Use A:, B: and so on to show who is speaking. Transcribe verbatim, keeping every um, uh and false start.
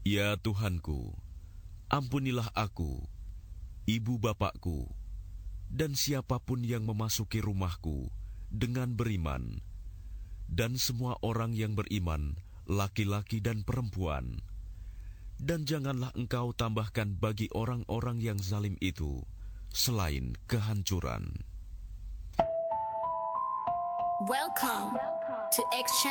A: Ya Tuhanku, ampunilah aku, ibu bapakku, dan siapapun yang memasuki rumahku dengan beriman, dan semua orang yang beriman, laki-laki dan perempuan. Dan janganlah engkau tambahkan bagi orang-orang yang zalim itu selain kehancuran.
B: Welcome to Exchange.